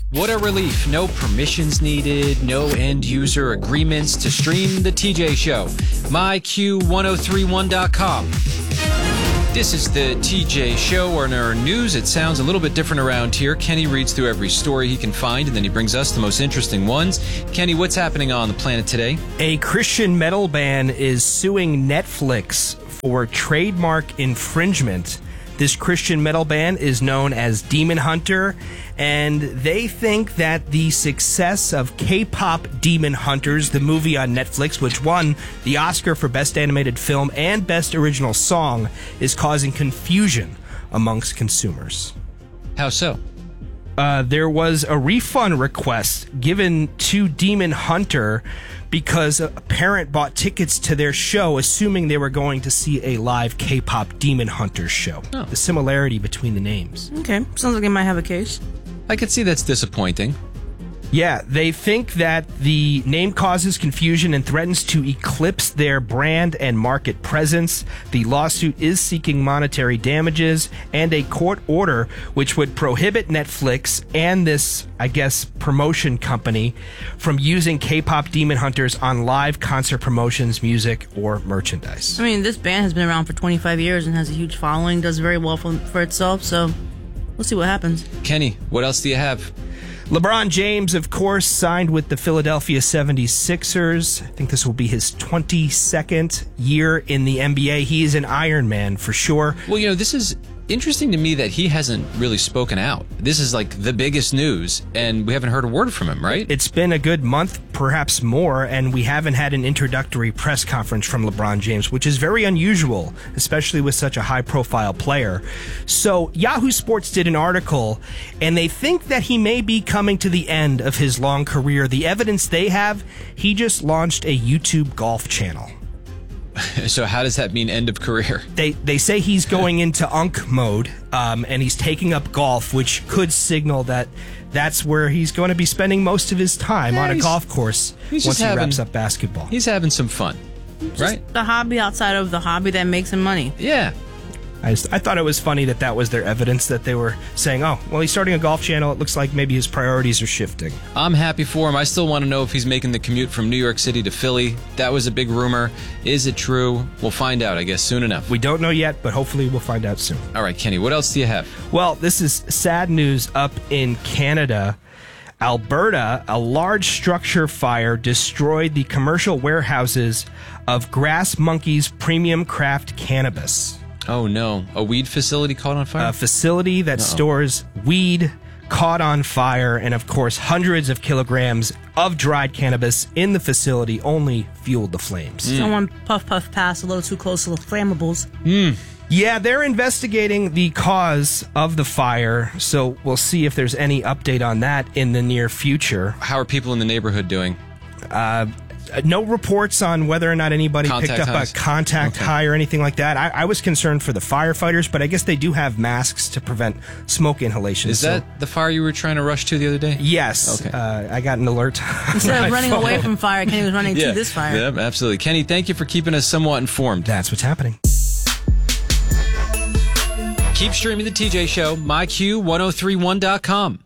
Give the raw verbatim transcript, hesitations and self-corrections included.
What a relief. No permissions needed, no end-user agreements to stream The T J Show. my q ten thirty-one dot com. This is The T J Show. In our news, it sounds a little bit different around here. Kenny reads through every story he can find, and then he brings us the most interesting ones. Kenny, what's happening on the planet today? A Christian metal band is suing Netflix for trademark infringement. This Christian metal band is known as Demon Hunter, and they think that the success of K-pop Demon Hunters, the movie on Netflix, which won the Oscar for Best Animated Film and Best Original Song, is causing confusion amongst consumers. How so? Uh, there was a refund request given to Demon Hunter because a parent bought tickets to their show assuming they were going to see a live K-pop Demon Hunter show. Oh. The similarity between the names. Okay, sounds like they might have a case. I could see that's disappointing. Yeah, they think that the name causes confusion and threatens to eclipse their brand and market presence. The lawsuit is seeking monetary damages and a court order which would prohibit Netflix and this, I guess, promotion company from using K-pop Demon Hunters on live concert promotions, music, or merchandise. I mean, this band has been around for twenty-five years and has a huge following, does very well for, for itself, so we'll see what happens. Kenny, what else do you have? LeBron James, of course, signed with the Philadelphia seventy-sixers. I think this will be his twenty-second year in the N B A. He is an Iron Man for sure. Well, you know, this is interesting to me that he hasn't really spoken out. This is like the biggest news, and we haven't heard a word from him, right? It's been a good month, perhaps more, and we haven't had an introductory press conference from LeBron James, which is very unusual, especially with such a high-profile player. So Yahoo Sports did an article, and they think that he may be coming to the end of his long career. The evidence they have, he just launched a YouTube golf channel. So how does that mean end of career? They they say he's going into Unk mode, um, and he's taking up golf, which could signal that that's where he's going to be spending most of his time, yeah, on a golf course once he having, wraps up basketball. He's having some fun, just right? The hobby outside of the hobby that makes him money. Yeah. I, just, I thought it was funny that that was their evidence, that they were saying, oh, well, he's starting a golf channel. It looks like maybe his priorities are shifting. I'm happy for him. I still want to know if he's making the commute from New York City to Philly. That was a big rumor. Is it true? We'll find out, I guess, soon enough. We don't know yet, but hopefully we'll find out soon. All right, Kenny, what else do you have? Well, this is sad news up in Canada. Alberta, a large structure fire destroyed the commercial warehouses of Grass Monkey's Premium Craft Cannabis. Oh, no. A weed facility caught on fire? A facility that Uh-oh. stores weed caught on fire, and of course, hundreds of kilograms of dried cannabis in the facility only fueled the flames. Mm. Someone puff puff passed a little too close to the flammables. Mm. Yeah, they're investigating the cause of the fire, so we'll see if there's any update on that in the near future. How are people in the neighborhood doing? Uh... No reports on whether or not anybody contact picked up highs. a contact okay. high or anything like that. I, I was concerned for the firefighters, but I guess they do have masks to prevent smoke inhalation. Is so. that the fire you were trying to rush to the other day? Yes. Okay. Uh, I got an alert. Instead of running phone. away from fire, Kenny was running yeah. to this fire. Yeah, absolutely. Kenny, thank you for keeping us somewhat informed. That's what's happening. Keep streaming The T J Show, my q ten thirty-one dot com.